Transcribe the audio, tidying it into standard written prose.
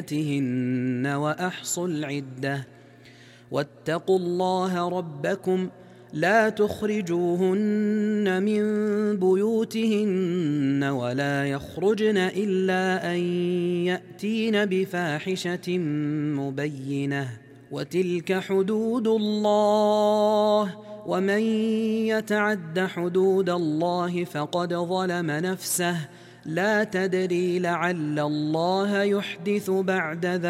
بِآيَاتِهِنَّ وَأَحْصُوا الْعِدَّةَ وَاتَّقُوا اللَّهَ رَبَّكُمْ لَا تُخْرِجُوهُنَّ مِن بُيُوتِهِنَّ وَلَا يَخْرُجْنَ إِلَّا أَن يَأْتِينَ بِفَاحِشَةٍ مُبَيِّنَةٍ ۚ وَتِلْكَ حُدُودُ اللَّهِ ۚ وَمَن يَتَعَدَّ حُدُودَ اللَّهِ فَقَدْ ظَلَمَ نَفْسَهُ ۚ لا تدري لعل الله يحدث بعد ذلك